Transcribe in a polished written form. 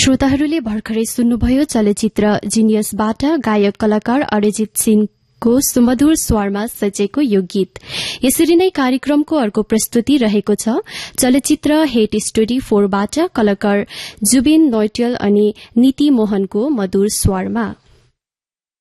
श्रोताहरूले भर्खरै सुन्नुभयो चलचित्र जिनियसबाट गायक कलाकार अरिजित सिंहको सुमधुर स्वरमा सजेको यो गीत। यसरी नै कार्यक्रमको अर्को प्रस्तुति रहेको छ चलचित्र हेट स्टोरी 4बाट कलाकार जुबिन नौटियाल अनि नीति मोहनको मधुर स्वरमा।